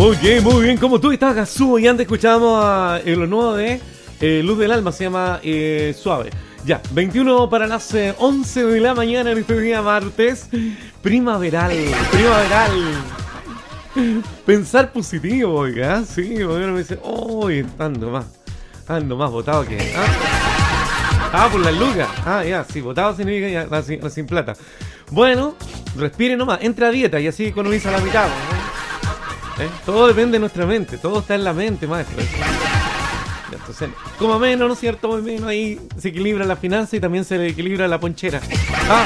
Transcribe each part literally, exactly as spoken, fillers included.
Ok, muy bien. ¿Cómo tú estás, Gazú? Y antes escuchábamos a, eh, lo nuevo de eh, Luz del Alma, se llama eh, Suave. Ya, veintiuno para las eh, once de la mañana en este día martes. Primaveral, primaveral. Pensar positivo, oiga, sí, porque uno me dice, uy, ando más, ando más botado que... Ah, ah por las lucas. Ah, ya, sí, botado significa ya, la, la sin plata. Bueno, respire nomás, entra a dieta y así economiza la mitad, ¿no? ¿Eh? Todo depende de nuestra mente, todo está en la mente, maestro. Entonces, coma menos, ¿no es cierto? Muy menos, ahí se equilibra la finanza y también se equilibra la ponchera. Ah,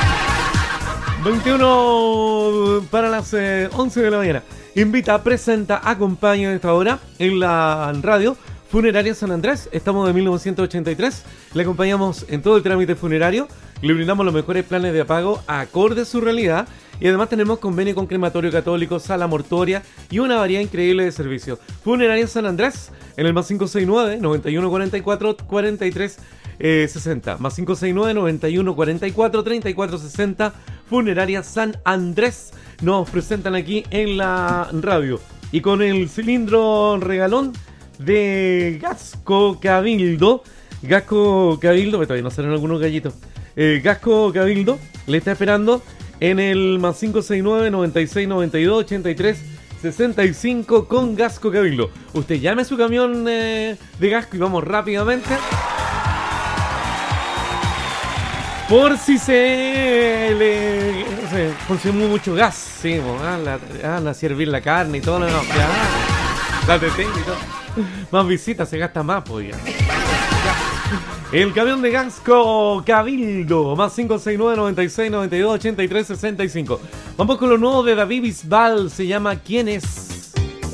veintiuno para las eh, once de la mañana. Invita, presenta, acompaña en esta hora en la radio Funeraria San Andrés. Estamos de mil novecientos ochenta y tres. Le acompañamos en todo el trámite funerario. Le brindamos los mejores planes de pago acorde a su realidad. Y además tenemos convenio con Crematorio Católico, Sala Mortuoria y una variedad increíble de servicios. Funeraria San Andrés en el más cinco seis nueve, noventa y uno cuarenta y cuatro, cuarenta y tres sesenta. Más cinco seis nueve, noventa y uno cuarenta y cuatro, treinta y cuatro sesenta. Funeraria San Andrés. Nos presentan aquí en la radio. Y con el cilindro regalón de Gasco Cabildo. Gasco Cabildo, que todavía no salen algunos gallitos. Eh, Gasco Cabildo le está esperando en el más cinco seis nueve, noventa y seis, noventa y dos, ochenta y tres sesenta y cinco con Gasco Cabildo. Usted llame a su camión eh, de Gasco y vamos rápidamente. Por si se le no sé, consume mucho gas, sí, ah, la, ah, la servir la carne y todo lo demás, ah, la tetén y todo. Más visitas, se gasta más, pues ya. El camión de Gasco Cabildo, más cinco seis nueve, noventa y seis, noventa y dos, ochenta y tres sesenta y cinco. Vamos con lo nuevo de David Bisbal, se llama ¿Quién es?